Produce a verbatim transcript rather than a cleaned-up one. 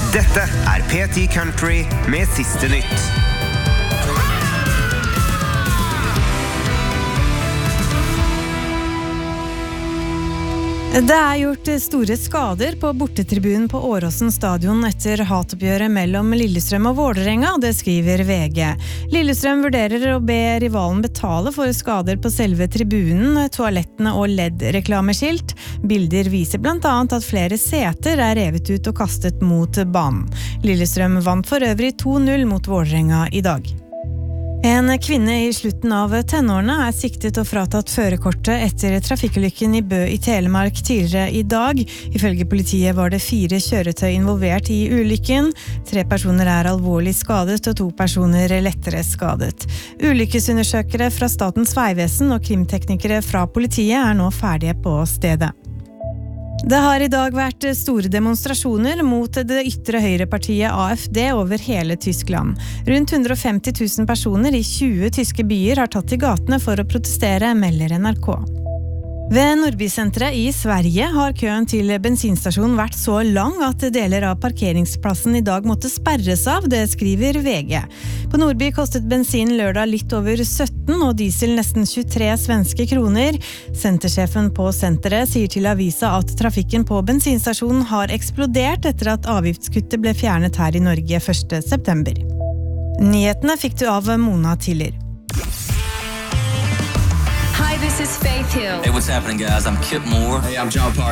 Dette er P ti Country med siste nytt. Det er gjort store skader på bortetribunen på Åråsen stadion etter hatoppgjøret mellom Lillestrøm og Vålerenga, det skriver V G. Lillestrøm vurderer å be rivalen betale for skader på selve tribunen, toalettene og L E D-reklameskilt. Bilder viser blant annet at flere seter er revet ut og kastet mot banen. Lillestrøm vant for øvrig to null mot Vålerenga i dag. En kvinne i slutten av tenårene er siktet og fratatt førerkortet etter trafikkulykken i Bø i Telemark tidligere i dag. Ifølge politiet var det fire kjøretøy involvert i ulykken. Tre personer er alvorlig skadet og to personer lettere skadet. Ulykkesundersøkere fra Statens Vegvesen og krimteknikere fra politiet er nå ferdige på stedet. Det har i dag vært store demonstrasjoner mot det ytre høyrepartiet A F D over hele Tyskland. Rundt hundre og femti tusen personer i tjue tyske byer har tatt til gatene for å protestere, melder N R K. Ved Nordbysenteret i Sverige har køen til bensinstasjonen vært så lang at deler av parkeringsplassen i dag måtte sperres av, det skriver V G. På Nordby kostet bensin lørdag litt over sytten og diesel nesten tjuetre svenske kroner. Sentersjefen på senteret sier til avisa at trafikken på bensinstasjonen har eksplodert etter at avgiftskuttet ble fjernet her i Norge første september. Nyhetene fikk du av Mona Tiller. Hi, this is Faith Hill. Hey, what's happening, guys? I'm Kip Moore. Hey, I'm John Park.